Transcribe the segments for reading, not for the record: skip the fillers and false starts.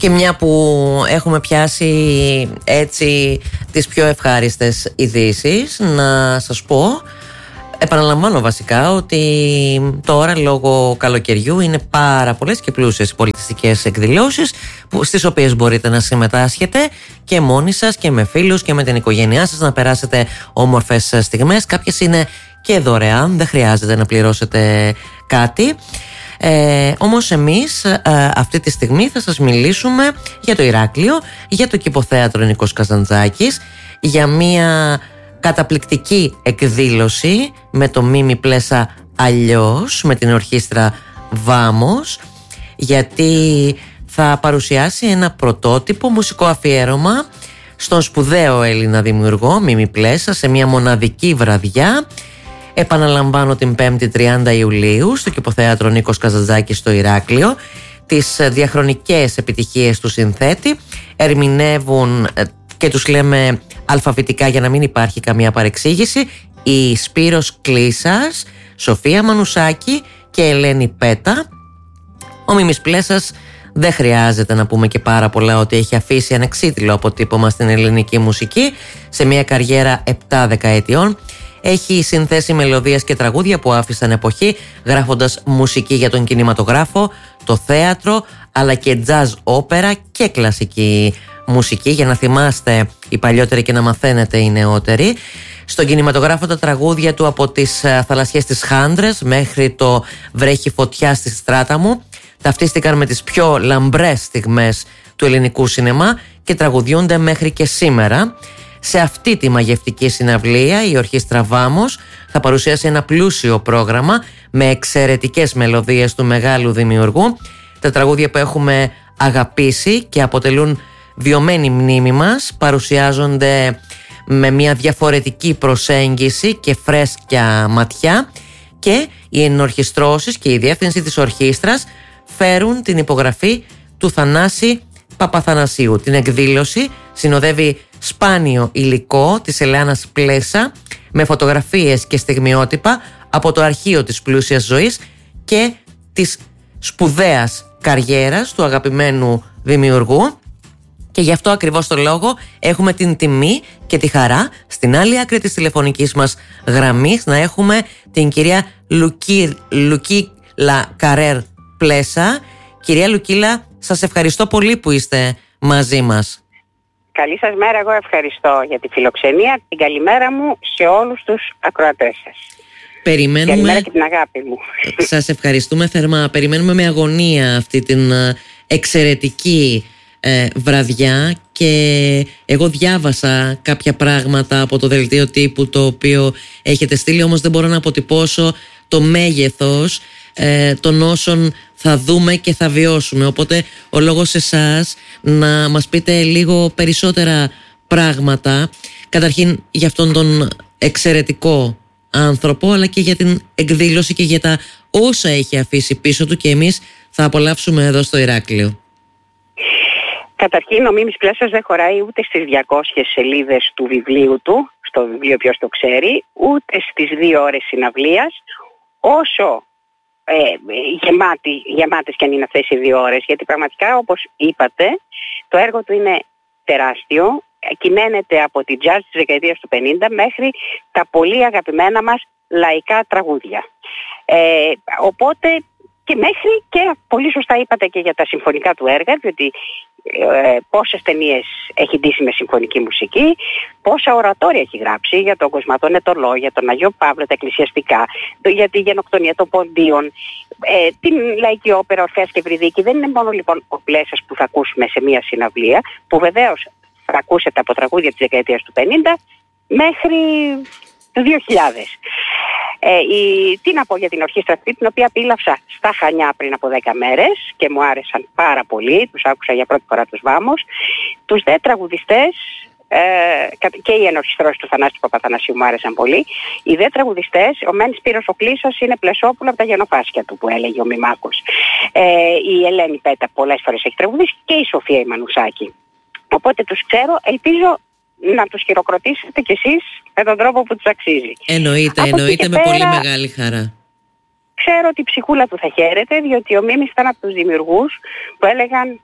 Και μια που έχουμε πιάσει έτσι τις πιο ευχάριστες ειδήσεις, να σας πω, επαναλαμβάνω βασικά, ότι τώρα λόγω καλοκαιριού είναι πάρα πολλές και πλούσιες πολιτιστικές εκδηλώσεις στις οποίες μπορείτε να συμμετάσχετε και μόνοι σας και με φίλους και με την οικογένειά σας, να περάσετε όμορφες στιγμές. Κάποιες είναι και δωρεάν, δεν χρειάζεται να πληρώσετε κάτι. Όμως εμείς αυτή τη στιγμή θα σας μιλήσουμε για το Ηράκλειο, για το Κηποθέατρο Νίκος Καζαντζάκης, για μια καταπληκτική εκδήλωση με το Μίμη Πλέσα Αλλιώς, με την ορχήστρα Βάμος, γιατί θα παρουσιάσει ένα πρωτότυπο μουσικό αφιέρωμα στον σπουδαίο Έλληνα δημιουργό Μίμη Πλέσα σε μια μοναδική βραδιά. Επαναλαμβάνω, την 5η 30 Ιουλίου στο Κηποθέατρο Νίκος Καζαντζάκης στο Ηράκλειο. Τις διαχρονικές επιτυχίες του συνθέτη ερμηνεύουν, και τους λέμε αλφαβητικά για να μην υπάρχει καμία παρεξήγηση, η Σπύρος Κλίσας, Σοφία Μανουσάκη και Ελένη Πέτα. Ο Μίμης Πλέσας, δεν χρειάζεται να πούμε και πάρα πολλά, ότι έχει αφήσει ανεξίτηλο αποτύπωμα στην ελληνική μουσική σε μια καριέρα 7 δεκαετιών. Έχει συνθέσει μελωδίες και τραγούδια που άφησαν εποχή, γράφοντας μουσική για τον κινηματογράφο, το θέατρο, αλλά και jazz, όπερα και κλασική μουσική, για να θυμάστε οι παλιότεροι και να μαθαίνετε οι νεότεροι. Στον κινηματογράφο τα τραγούδια του, από τις θαλασσιές της Χάντρες μέχρι το βρέχει φωτιά στη στράτα μου, ταυτίστηκαν με τις πιο λαμπρές στιγμές του ελληνικού σινεμά και τραγουδιούνται μέχρι και σήμερα. Σε αυτή τη μαγευτική συναυλία η ορχήστρα Βάμος θα παρουσιάσει ένα πλούσιο πρόγραμμα με εξαιρετικές μελωδίες του μεγάλου δημιουργού. Τα τραγούδια που έχουμε αγαπήσει και αποτελούν βιωμένη μνήμη μας παρουσιάζονται με μια διαφορετική προσέγγιση και φρέσκια ματιά, και οι ενορχιστρώσεις και η διεύθυνση της ορχήστρας φέρουν την υπογραφή του Θανάση Παπαθανασίου. Την εκδήλωση συνοδεύει σπάνιο υλικό της Ελένας Πλέσα με φωτογραφίες και στιγμιότυπα από το αρχείο της πλούσιας ζωής και της σπουδαίας καριέρας του αγαπημένου δημιουργού. Και γι' αυτό ακριβώς το λόγο έχουμε την τιμή και τη χαρά στην άλλη άκρη της τηλεφωνικής μας γραμμής να έχουμε την κυρία Λουκίλα Καρέρ Πλέσα. Κυρία Λουκίλα, σας ευχαριστώ πολύ που είστε μαζί μας. Καλή σας μέρα, εγώ ευχαριστώ για τη φιλοξενία. Την καλημέρα μου σε όλους τους ακροατές σας. Περιμένουμε... Καλημέρα και την αγάπη μου. Σας ευχαριστούμε θερμά. Περιμένουμε με αγωνία αυτή την εξαιρετική βραδιά, και εγώ διάβασα κάποια πράγματα από το δελτίο τύπου το οποίο έχετε στείλει, όμως δεν μπορώ να αποτυπώσω το μέγεθος των όσων θα δούμε και θα βιώσουμε. Οπότε ο λόγος σε εσάς να μας πείτε λίγο περισσότερα πράγματα, καταρχήν για αυτόν τον εξαιρετικό άνθρωπο, αλλά και για την εκδήλωση και για τα όσα έχει αφήσει πίσω του, και εμείς θα απολαύσουμε εδώ στο Ηράκλειο. Καταρχήν, ο Μίμης Πλέσας δεν χωράει ούτε στις 200 σελίδες του βιβλίου του, στο βιβλίο ποιος το ξέρει, ούτε στις 2 ώρες συναυλίας, όσο γεμάτες και αν είναι αυτές οι 2 ώρες, γιατί πραγματικά, όπως είπατε, το έργο του είναι τεράστιο, κυμαίνεται από την jazz της δεκαετίας του 50 μέχρι τα πολύ αγαπημένα μας λαϊκά τραγούδια. Οπότε και μέχρι και πολύ σωστά είπατε και για τα συμφωνικά του έργα, διότι πόσες ταινίες έχει ντύσει με συμφωνική μουσική, πόσα ορατόρια έχει γράψει για τον Κοσματό Νετολό, για τον Αγίο Παύλο, τα εκκλησιαστικά, για τη γενοκτονία των Ποντίων, την λαϊκή όπερα Ορφέας και Ευρυδίκη. Δεν είναι μόνο λοιπόν ο Πλέσας που θα ακούσουμε σε μια συναυλία, που βεβαίως θα ακούσετε από τραγούδια της δεκαετίας του 50 μέχρι το 2000. Τι να πω για την ορχήστρα αυτή, την οποία πήλαυσα στα Χανιά πριν από 10 μέρες και μου άρεσαν πάρα πολύ, τους άκουσα για πρώτη φορά τους Βάμος. Τους δε τραγουδιστές και οι ενορχιστρώσεις του Θανάση Παπαθανασίου μου άρεσαν πολύ. Οι δε τραγουδιστές, ο Μεν Σπύρος ο Κλίσας είναι Πλεσόπουλο από τα γενοφάσκια του που έλεγε ο Μημάκος. Η Ελένη Πέτα πολλές φορές έχει τραγουδίσει και η Σοφία η Μανουσάκη. Οπότε τους ξέρω, ελπίζω να τους χειροκροτήσετε κι εσείς με τον τρόπο που τους αξίζει. Εννοείται με πολύ μεγάλη χαρά. Ξέρω ότι η ψυχούλα του θα χαίρεται, διότι ο Μίμης ήταν από τους δημιουργούς που έλεγαν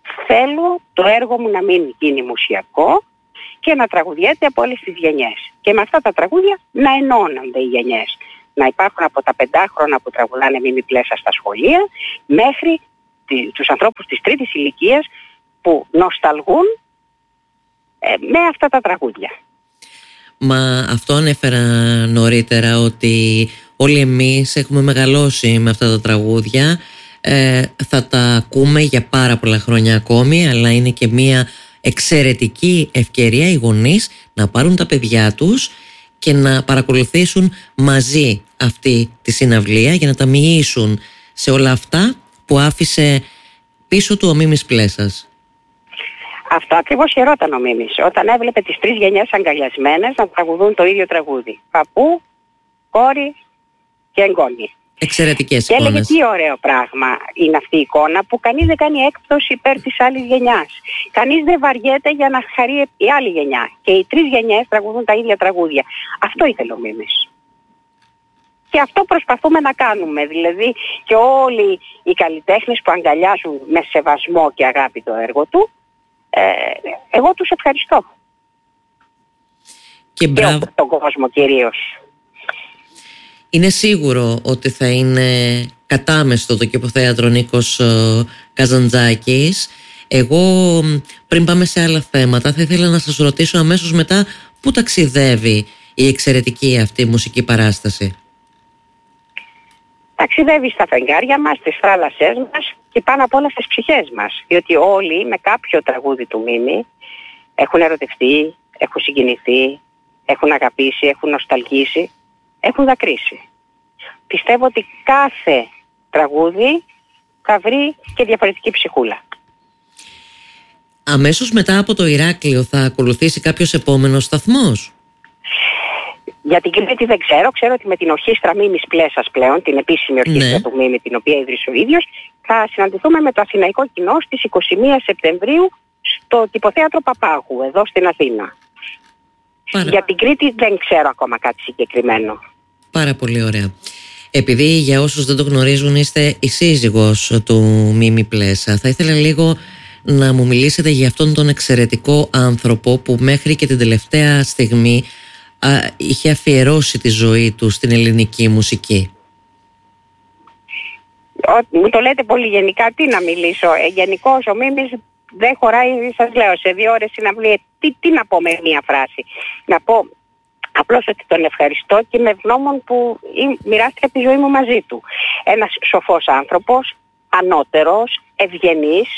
θέλω το έργο μου να μην γίνει μουσιακό και να τραγουδιέται από όλες τις γενιές. Και με αυτά τα τραγούδια να ενώνονται οι γενιές. Να υπάρχουν από τα 5χρονα που τραγουδάνε Μίμη Πλέσα στα σχολεία μέχρι τους ανθρώπους της τρίτης ηλικίας που νοσταλγούν με αυτά τα τραγούδια. Μα αυτό ανέφερα νωρίτερα, ότι όλοι εμείς έχουμε μεγαλώσει με αυτά τα τραγούδια. Θα τα ακούμε για πάρα πολλά χρόνια ακόμη, αλλά είναι και μια εξαιρετική ευκαιρία οι γονείς να πάρουν τα παιδιά τους και να παρακολουθήσουν μαζί αυτή τη συναυλία για να τα μοιήσουν σε όλα αυτά που άφησε πίσω του ο Μίμης Πλέσας. Αυτό ακριβώς χαιρόταν ο Μίμης, όταν έβλεπε τις τρεις γενιές αγκαλιασμένες να τραγουδούν το ίδιο τραγούδι. Παππού, κόρη και εγγόνι. Εξαιρετικές και εικόνες. έλεγε τι ωραίο πράγμα είναι αυτή η εικόνα που κανείς δεν κάνει έκπτωση υπέρ της άλλης γενιάς. Κανείς δεν βαριέται για να χαρεί η άλλη γενιά. Και οι τρεις γενιές τραγουδούν τα ίδια τραγούδια. Αυτό ήθελε ο Μίμης. Και αυτό προσπαθούμε να κάνουμε. Δηλαδή και όλοι οι καλλιτέχνες που αγκαλιάζουν με σεβασμό και αγάπη το έργο του, εγώ τους ευχαριστώ. Και μπράβο. τον κόσμο κυρίως. Είναι σίγουρο ότι θα είναι κατάμεστο το Κηποθέατρο Νίκος Καζαντζάκης. Εγώ, πριν πάμε σε άλλα θέματα, θα ήθελα να σας ρωτήσω αμέσως μετά πού ταξιδεύει η εξαιρετική αυτή μουσική παράσταση. Ταξιδεύει στα φεγγάρια μας, στις θάλασσές μας και πάνω απ' όλα στις ψυχές μας. Διότι όλοι με κάποιο τραγούδι του Μίμη έχουν ερωτευτεί, έχουν συγκινηθεί, έχουν αγαπήσει, έχουν νοσταλγήσει, έχουν δακρύσει. Πιστεύω ότι κάθε τραγούδι θα βρει και διαφορετική ψυχούλα. Αμέσως μετά από το Ηράκλειο θα ακολουθήσει κάποιος επόμενος σταθμός? Για την Κρήτη δεν ξέρω. Ξέρω ότι με την ορχήστρα Μίμης Πλέσας πλέον, την επίσημη ορχήστρα του Μίμη, την οποία ίδρυσε ο ίδιος, θα συναντηθούμε με το αθηναϊκό κοινό στις 21 Σεπτεμβρίου στο Κηποθέατρο Παπάγου, εδώ στην Αθήνα. Για την Κρήτη δεν ξέρω ακόμα κάτι συγκεκριμένο. Πάρα πολύ ωραία. Επειδή για όσους δεν το γνωρίζουν είστε η σύζυγος του Μίμη Πλέσα, θα ήθελα λίγο να μου μιλήσετε για αυτόν τον εξαιρετικό άνθρωπο που μέχρι και την τελευταία στιγμή είχε αφιερώσει τη ζωή του στην ελληνική μουσική. Μου το λέτε πολύ γενικά, τι να μιλήσω. Γενικώς ο Μίμης δεν χωράει, σας λέω, σε 2 ώρες συναυλία. Τι να πω με μία φράση? Να πω απλώς ότι τον ευχαριστώ και με ευγνώμων που μοιράστηκα τη ζωή μου μαζί του. Ένας σοφός άνθρωπος, ανώτερος, ευγενής,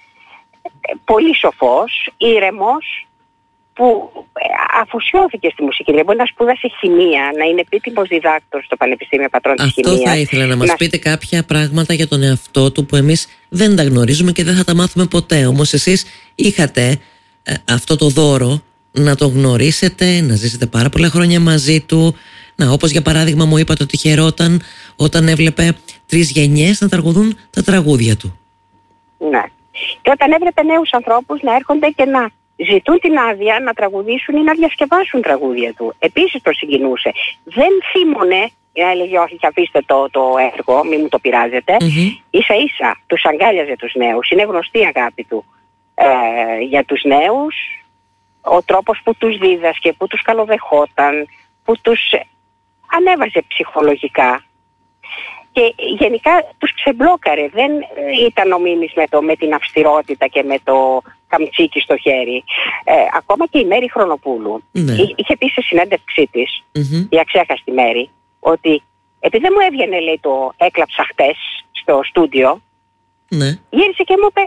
πολύ σοφός, ήρεμος, που αφοσιώθηκε στη μουσική. Δηλαδή μπορεί να σπουδάσει χημεία, να είναι επίτιμος διδάκτορ στο Πανεπιστήμιο Πατρών της Χημείας. Αυτό θα ήθελα να μας πείτε κάποια πράγματα για τον εαυτό του που εμείς δεν τα γνωρίζουμε και δεν θα τα μάθουμε ποτέ. Όμως εσείς είχατε αυτό το δώρο να το γνωρίσετε, να ζήσετε πάρα πολλά χρόνια μαζί του. Όπως για παράδειγμα μου είπατε ότι χαιρόταν όταν έβλεπε 3 γενιές να τραγουδούν τα τραγούδια του. Ναι. Και όταν έβλεπε νέους ανθρώπους να έρχονται και να ζητούν την άδεια να τραγουδήσουν ή να διασκευάσουν τραγούδια του. Επίσης το συγκινούσε. Δεν θύμωνε, έλεγε όχι, αφήστε το έργο, μην μου το πειράζετε. Ίσα ίσα τους αγκάλιαζε τους νέους. Είναι γνωστή η αγάπη του για τους νέους. Ο τρόπος που τους δίδασκε, που τους καλοδεχόταν, που τους ανέβαζε ψυχολογικά. Και γενικά τους ξεμπλόκαρε. Δεν ήταν ο Μίμης με την αυστηρότητα και με το καμτσίκι στο χέρι. Ακόμα και η Μέρη Χρονοπούλου είχε πει σε συνέντευξή της, η αξέχαστη Μέρη, ότι επειδή δεν μου έβγαινε, λέει, το έκλαψα χτες στο στούντιο, γύρισε και μου είπε,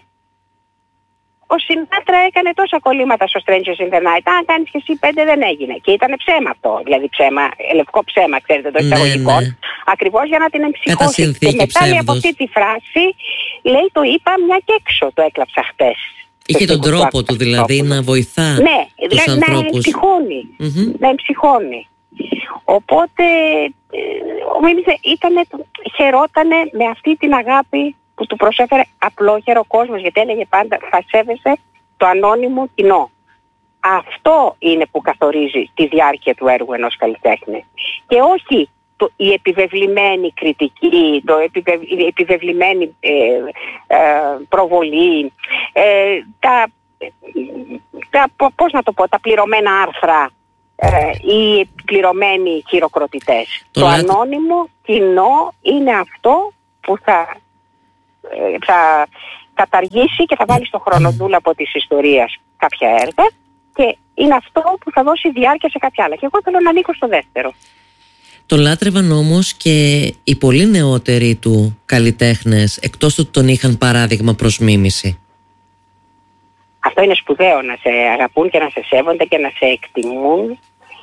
ο Σινάτρα έκανε τόσα κολλήματα στο Strangers in the Night. Αν κάνεις και εσύ 5 δεν έγινε. Και ήταν ψέμα αυτό. Δηλαδή ψέμα, λευκό ψέμα, ξέρετε, το εισαγωγικό. Ακριβώς για να την εμψυχώσει. Και μετά λέει από αυτή τη φράση, λέει, το είπα μια και έξω, το έκλαψα χτες. Είχε τον τρόπο του δηλαδή να βοηθά τους ανθρώπους. Να εμψυχώνει. Οπότε ο Μίμης χαιρότανε με αυτή την αγάπη που του προσέφερε απλόχερο κόσμος, γιατί έλεγε πάντα θα σέβεσαι το ανώνυμο κοινό. Αυτό είναι που καθορίζει τη διάρκεια του έργου ενός καλλιτέχνη. Και όχι η επιβεβλημένη κριτική, η επιβεβλημένη προβολή, τα πληρωμένα άρθρα ή πληρωμένοι χειροκροτητές. Το ανώνυμο κοινό είναι αυτό που θα καταργήσει και θα βάλει στο χρονοδούλαπο της ιστορίας κάποια έργα και είναι αυτό που θα δώσει διάρκεια σε κάποια άλλα. Και εγώ θέλω να ανήκω στο δεύτερο. Το λάτρευαν όμως και οι πολύ νεότεροι του καλλιτέχνες, εκτός του ότι τον είχαν παράδειγμα προς μίμηση. Αυτό είναι σπουδαίο, να σε αγαπούν και να σε σέβονται και να σε εκτιμούν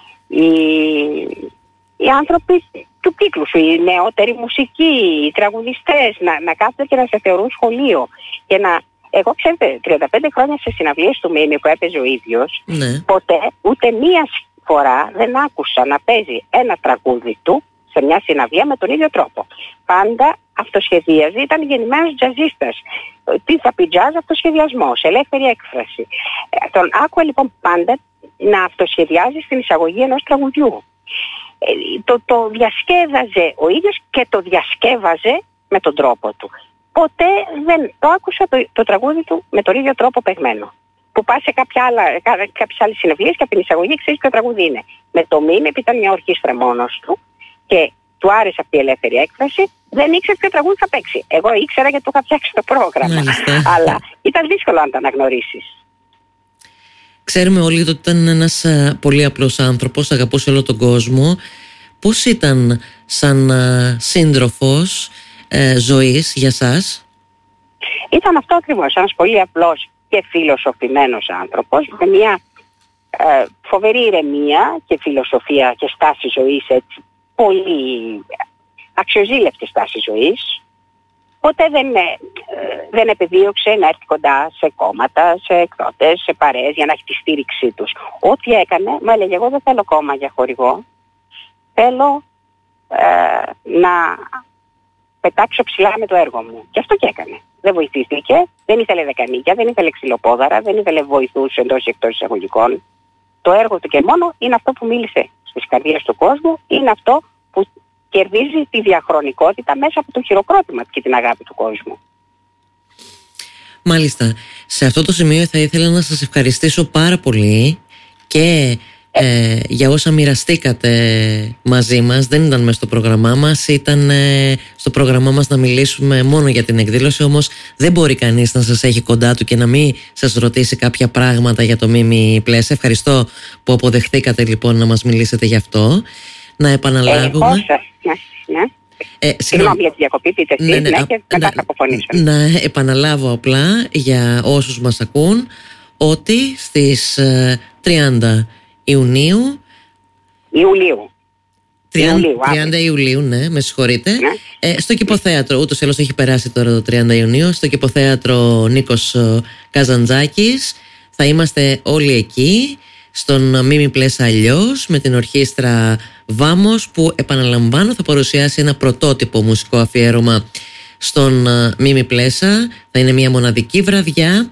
οι άνθρωποι του κύκλου σου, οι νεότεροι μουσικοί, οι τραγουδιστές, να κάθονται και να σε θεωρούν σχολείο. Και εγώ ξέρετε, 35 χρόνια σε συναυλίες του Μίμη που έπαιζε ο ίδιος, ποτέ ούτε μία φορά δεν άκουσα να παίζει ένα τραγούδι του σε μια συναυλία με τον ίδιο τρόπο. Πάντα αυτοσχεδίαζε, ήταν γεννημένος τζαζίστας. Τι θα πει τζαζ? Αυτοσχεδιασμός, ελεύθερη έκφραση. Τον άκουγα λοιπόν πάντα να αυτοσχεδιάζει στην εισαγωγή ενός τραγουδιού. Το διασκεύαζε ο ίδιος και το διασκεύαζε με τον τρόπο του. Ποτέ δεν το άκουσα το τραγούδι του με τον ίδιο τρόπο παιγμένο. Που πας σε κάποιες άλλες συναυλίες και από την εισαγωγή ξέρεις ποιο τραγούδι είναι. Με το Μίμη, επειδή ήταν μια ορχήστρα μόνος του και του άρεσε αυτή η ελεύθερη έκφραση, δεν ήξερε ποιο τραγούδι θα παίξει. Εγώ ήξερα γιατί το είχα φτιάξει το πρόγραμμα. Αλλά ήταν δύσκολο να το αναγνωρίσεις. Ξέρουμε όλοι ότι ήταν ένας πολύ απλός άνθρωπος, αγαπούσε όλο τον κόσμο. Πώς ήταν σαν σύντροφος ζωής για σας? Ήταν αυτό ακριβώς, ένας πολύ απλός και φιλοσοφημένος άνθρωπος, με μια φοβερή ηρεμία και φιλοσοφία και στάση ζωής, έτσι, πολύ αξιοζήλευτη στάση ζωής. Ποτέ δεν επιδίωξε να έρθει κοντά σε κόμματα, σε εκδότες, σε παρέες για να έχει τη στήριξή τους. Ό,τι έκανε, μου έλεγε: εγώ δεν θέλω κόμμα για χορηγό, θέλω να πετάξω ψηλά με το έργο μου. Και αυτό και έκανε. Δεν βοηθήθηκε, δεν ήθελε δεκανίκια, δεν ήθελε ξυλοπόδαρα, δεν ήθελε βοηθούς εντός ή εκτός εισαγωγικών. Το έργο του και μόνο είναι αυτό που μίλησε στις καρδιές του κόσμου, είναι αυτό που κερδίζει τη διαχρονικότητα μέσα από το χειροκρότημα και την αγάπη του κόσμου. Μάλιστα. Σε αυτό το σημείο θα ήθελα να σας ευχαριστήσω πάρα πολύ και για όσα μοιραστήκατε μαζί μας. Δεν ήταν μέσα στο πρόγραμμά μας, ήταν στο πρόγραμμά μας να μιλήσουμε μόνο για την εκδήλωση, όμως δεν μπορεί κανείς να σας έχει κοντά του και να μην σας ρωτήσει κάποια πράγματα για το Μίμη Πλέσα. Ευχαριστώ που αποδεχθήκατε λοιπόν να μας μιλήσετε γι' αυτό. Να επαναλάβουμε. Συγγνώμη για τη διακοπή, πείτε εσείς, και μετά θα αποφωνήσω. Να επαναλάβω απλά για όσους μας ακούν ότι στις 30 Ιουλίου, 30 Ιουλίου, ναι, με συγχωρείτε, στο Κηποθέατρο, ούτως ή άλλως έχει περάσει τώρα το 30 Ιουνίου, στο Κηποθέατρο Νίκος Καζαντζάκης, θα είμαστε όλοι εκεί, στον Μίμη Πλέσα αλλιώς, με την ορχήστρα Βάμος, που επαναλαμβάνω θα παρουσιάσει ένα πρωτότυπο μουσικό αφιέρωμα στον Μίμη Πλέσα. Θα είναι μια μοναδική βραδιά.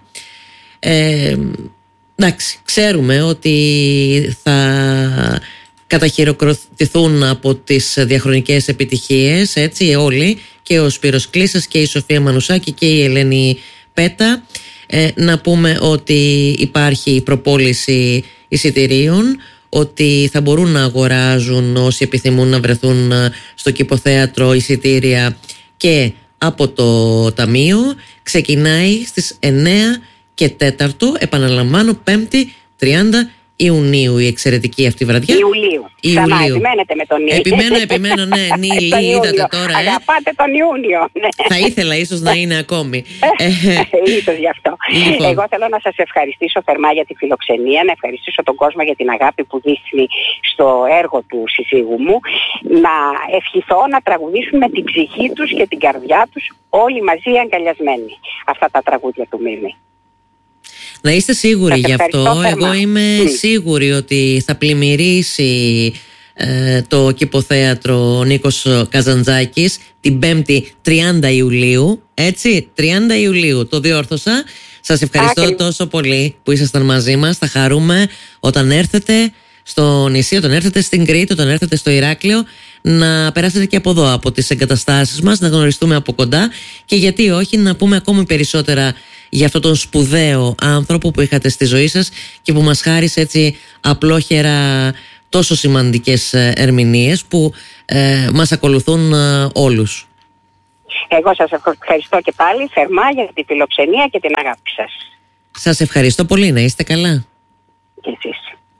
Εντάξει, ξέρουμε ότι θα καταχειροκροτηθούν από τις διαχρονικές επιτυχίες, έτσι, όλοι, και ο Σπύρος Κλίσας και η Σοφία Μανουσάκη και η Ελένη Πέτα. Να πούμε ότι υπάρχει προπόληση εισιτηρίων, ότι θα μπορούν να αγοράζουν όσοι επιθυμούν να βρεθούν στο Κηποθέατρο εισιτήρια και από το Ταμείο. Ξεκινάει στις 9 και 4, επαναλαμβάνω, 5η 30 Ιουνίου η εξαιρετική αυτή βραδιά. Ιουλίου. Επιμένετε με τον Ιούνιο. Επιμένω, ναι, Νίλη, είδατε τώρα. Αγαπάτε τον Ιούνιο. Θα ήθελα ίσως να είναι ακόμη. Ίσως γι' αυτό. Λοιπόν. Εγώ θέλω να σας ευχαριστήσω θερμά για τη φιλοξενία, να ευχαριστήσω τον κόσμο για την αγάπη που δείχνει στο έργο του συζύγου μου, να ευχηθώ να τραγουδήσουν με την ψυχή τους και την καρδιά τους όλοι μαζί αγκαλιασμένοι αυτά τα τραγούδια του Μίμη. Να είστε σίγουροι γι' αυτό. Εγώ είμαι σίγουρη ότι θα πλημμυρίσει το Κηποθέατρο Νίκος Καζαντζάκης την 5η 30 Ιουλίου. Έτσι, 30 Ιουλίου, το διόρθωσα. Σας ευχαριστώ τόσο πολύ που ήσασταν μαζί μας. Θα χαρούμε όταν έρθετε στο νησί, όταν έρθετε στην Κρήτη, όταν έρθετε στο Ηράκλειο, να περάσετε και από εδώ, από τις εγκαταστάσεις μας, να γνωριστούμε από κοντά και γιατί όχι να πούμε ακόμη περισσότερα για αυτόν τον σπουδαίο άνθρωπο που είχατε στη ζωή σας και που μας χάρισε έτσι απλόχερα τόσο σημαντικές ερμηνείες που μας ακολουθούν όλους. Εγώ σας ευχαριστώ και πάλι θερμά για τη φιλοξενία και την αγάπη σας. Σας ευχαριστώ πολύ, να είστε καλά. Και εσείς.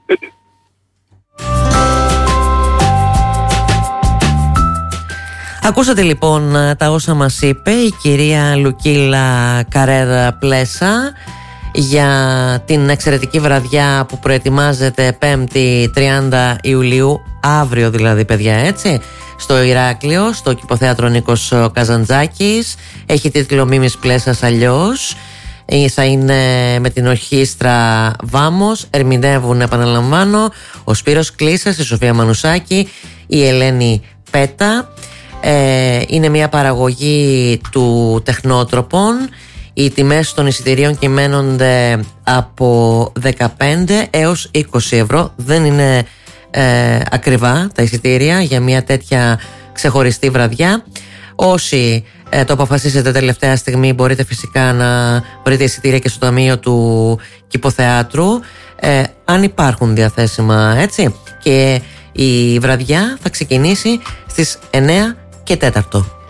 Ακούσατε λοιπόν τα όσα μας είπε η κυρία Λουκίλα Καρέρα Πλέσα για την εξαιρετική βραδιά που προετοιμάζεται 5η 30 Ιουλίου, αύριο δηλαδή παιδιά, έτσι, στο Ηράκλειο, στο Κηποθέατρο Νίκος Καζαντζάκης. Έχει τίτλο «Μίμης Πλέσας αλλιώς». Θα είναι με την ορχήστρα Βάμος. Ερμηνεύουν, επαναλαμβάνω, ο Σπύρος Κλίσας, η Σοφία Μανουσάκη, η Ελένη Πέτα. Είναι μια παραγωγή του Τεχνότροπων. Οι τιμές των εισιτηρίων κυμαίνονται από 15 έως 20 ευρώ. Δεν είναι ακριβά τα εισιτήρια για μια τέτοια ξεχωριστή βραδιά. Όσοι το αποφασίσετε τελευταία στιγμή, μπορείτε φυσικά να βρείτε εισιτήρια και στο ταμείο του Κηποθεάτρου, αν υπάρχουν διαθέσιμα, έτσι. Και η βραδιά θα ξεκινήσει στις 9 και 4.